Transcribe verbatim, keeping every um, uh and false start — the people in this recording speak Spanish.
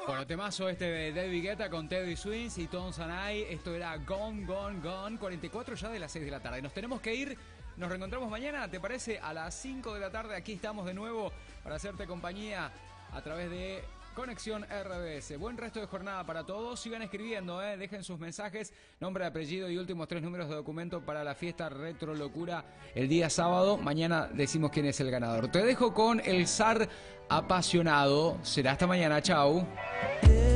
Bueno, temazo este de David Guetta con Teddy Swims y Tom Sanai. Esto era Gone, Gone, Gone. cuarenta y cuatro ya de las seis de la tarde. Nos tenemos que ir. Nos reencontramos mañana, ¿te parece? A las cinco de la tarde. Aquí estamos de nuevo para hacerte compañía a través de Conexión R B S. Buen resto de jornada para todos. Sigan escribiendo, ¿eh? Dejen sus mensajes, nombre, apellido y últimos tres números de documento para la fiesta Retro Locura el día sábado. Mañana decimos quién es el ganador. Te dejo con el zar apasionado. Será hasta mañana. Chau.